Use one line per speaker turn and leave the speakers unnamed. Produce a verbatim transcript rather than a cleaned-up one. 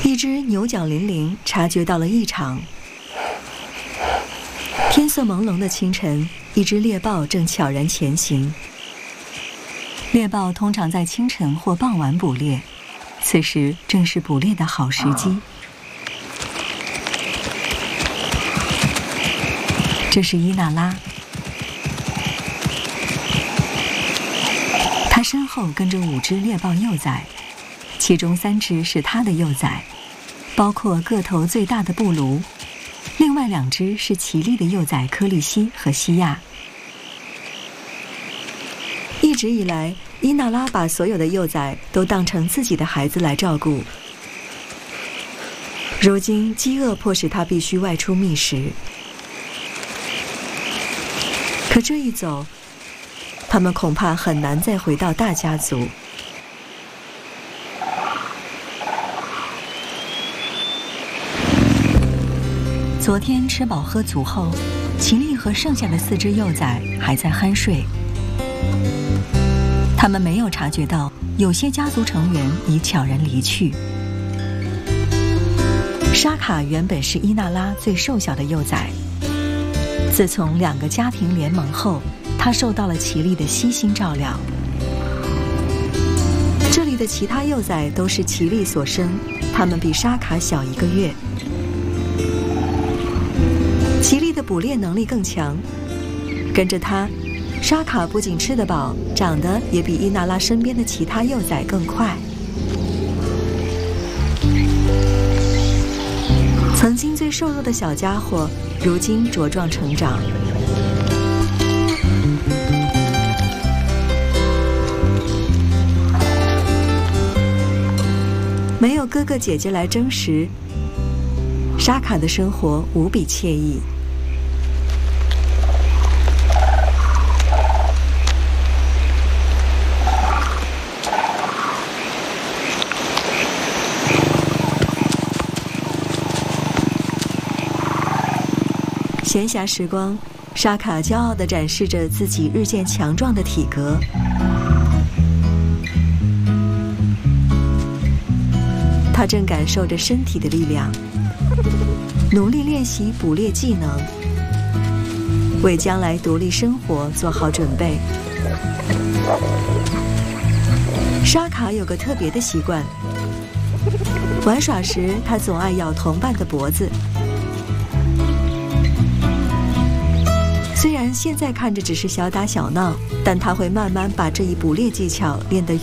一只牛角铃铃察觉到了异常。天色朦胧的清晨，一只猎豹正悄然前行。猎豹通常在清晨或傍晚捕猎，此时正是捕猎的好时机。这是伊娜拉，她身后跟着五只猎豹幼崽，其中三只是她的幼崽，包括个头最大的布卢，另外两只是奇丽的幼崽科利西和西亚。一直以来，伊娜拉把所有的幼崽都当成自己的孩子来照顾。如今饥饿迫使她必须外出觅食，可这一走，他们恐怕很难再回到大家族。昨天吃饱喝足后，奇丽和剩下的四只幼崽还在酣睡。他们没有察觉到有些家族成员已悄然离去。沙卡原本是伊娜拉最瘦小的幼崽，自从两个家庭联盟后，他受到了奇丽的悉心照料。这里的其他幼崽都是奇丽所生，他们比沙卡小一个月。奇丽的捕猎能力更强，跟着他，沙卡不仅吃得饱，长得也比伊娜拉身边的其他幼崽更快。曾经最瘦弱的小家伙，如今茁壮成长。没有哥哥姐姐来争食，沙卡的生活无比惬意。闲暇时光，沙卡骄傲地展示着自己日渐强壮的体格。他正感受着身体的力量，努力练习捕猎技能，为将来独立生活做好准备。沙卡有个特别的习惯，玩耍时他总爱咬同伴的脖子。虽然现在看着只是小打小闹，但他会慢慢把这一捕猎技巧练得